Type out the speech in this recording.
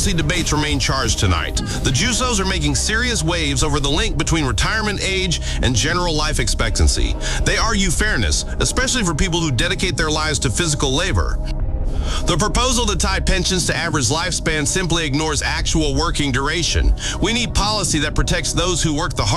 policy debates remain charged tonight. The Jusos are making serious waves over the link between retirement age and general life expectancy. They argue fairness, especially for people who dedicate their lives to physical labor. The proposal to tie pensions to average lifespan simply ignores actual working duration. We need policy that protects those who work the hardest